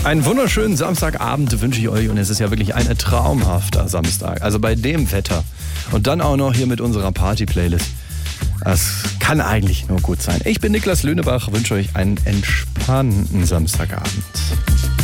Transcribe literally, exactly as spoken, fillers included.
Einen wunderschönen Samstagabend wünsche ich euch und es ist ja wirklich ein traumhafter Samstag. Also bei dem Wetter und dann auch noch hier mit unserer Party-Playlist. Das kann eigentlich nur gut sein. Ich bin Niklas Löhnebach, wünsche euch einen entspannten Samstagabend.